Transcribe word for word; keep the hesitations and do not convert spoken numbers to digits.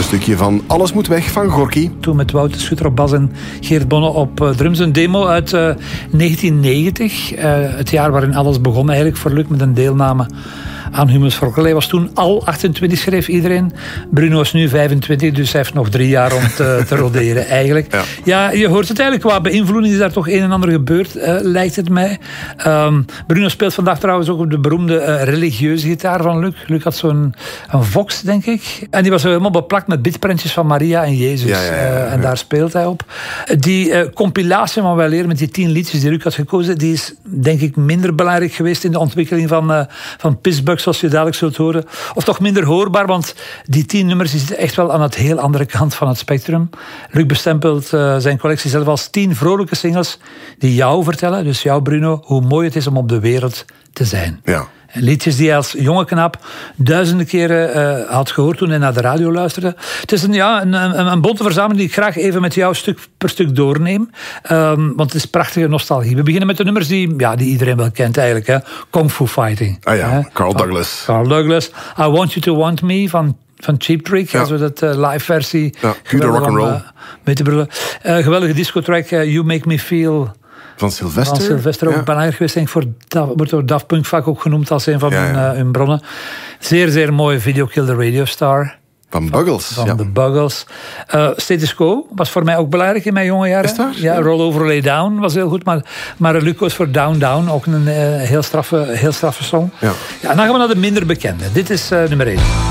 stukje van Alles moet weg van Gorky. Toen met Wouter Schutter op bas en Geert Bonne op uh, drums. Een demo uit uh, negentien negentig. Uh, het jaar waarin alles begon eigenlijk voor Luc met een deelname aan Humus voor Rock. Hij was toen al achtentwintig, schreef iedereen. Bruno is nu vijfentwintig, dus hij heeft nog drie jaar om te, te roderen eigenlijk. Ja. ja, je hoort het eigenlijk. Qua beïnvloeding is daar toch een en ander gebeurd, uh, lijkt het mij. Um, Bruno speelt vandaag trouwens ook op de beroemde uh, religieuze gitaar van Luc. Luc had zo'n een Vox, denk ik. En die was helemaal beplakt met bitprintjes van Maria en Jezus. Ja, ja, ja, ja. Uh, en daar speelt hij op. Die uh, compilatie van Wij leren met die tien liedjes die Luc had gekozen, die is denk ik minder belangrijk geweest in de ontwikkeling van, uh, van Pissbuck, zoals je dadelijk zult horen. Of toch minder hoorbaar, want die tien nummers die zitten echt wel aan het heel andere kant van het spectrum. Luc bestempelt uh, zijn collectie zelf als tien vrolijke singles die jou vertellen, dus jou Bruno, hoe mooi het is om op de wereld te zijn. Ja. Liedjes die hij als jonge knap duizenden keren uh, had gehoord toen hij naar de radio luisterde. Het is een, ja, een, een, een bonte verzameling die ik graag even met jou stuk per stuk doorneem. Um, want het is prachtige nostalgie. We beginnen met de nummers die, ja, die iedereen wel kent eigenlijk. Hè. Kung Fu Fighting. Ah ja, hè. Carl Douglas. Carl Douglas. I Want You To Want Me van... Van Cheap Trick, ja. Zo dat uh, live versie. Ja, Guido Rock'n'Roll. Uh, met te brullen. Uh, geweldige discotrack, uh, You Make Me Feel... Van Sylvester. Van Sylvester ook ja. belangrijk geweest. Denk ik voor, wordt door Daft Punk vaak ook genoemd als een van ja, hun, ja. Uh, hun bronnen. Zeer, zeer mooie video, Kill the Radio Star. Van Buggles. Van ja. de Buggles. Uh, Status Quo was voor mij ook belangrijk in mijn jonge jaren. Is dat? Ja, ja. Roll Over Lay Down was heel goed. Maar, maar Luc koos voor Down Down. Ook een uh, heel straffe, heel straffe song. Ja. Ja, en dan gaan we naar de minder bekende. Dit is uh, nummer één.